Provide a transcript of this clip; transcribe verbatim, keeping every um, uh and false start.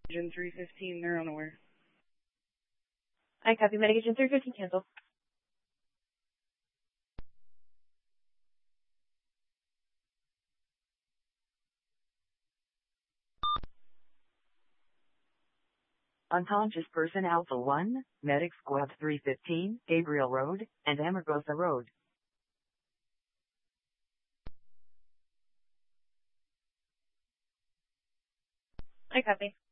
Medication three fifteen, they're unaware. I copy. Medication three fifteen, cancel. Unconscious person Alpha one, Medic Squad three fifteen, Gabriel Road, and Amargosa Road. I copy.